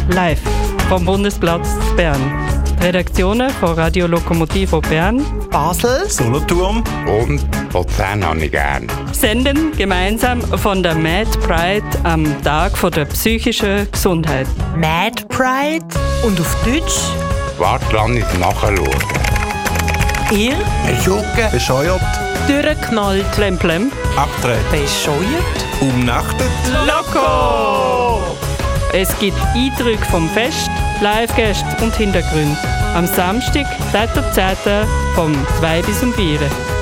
live vom Bundesplatz Bern. Die Redaktionen von Radio Lokomotivo Bern, Basel, Solothurn und Luzern habe ich gern. senden gemeinsam von der Mad Pride am Tag der psychischen Gesundheit. Mad Pride und auf Deutsch Warte, lass ich nachschauen. ihr Schucke. bescheuert, durchgeknallt, Plemplem. abgedreht, bescheuert, umnachtet. Loco! Es gibt Eindrücke vom Fest, Live-Gäste und Hintergründe. Am Samstag, 3.10. vom 2 bis um 4.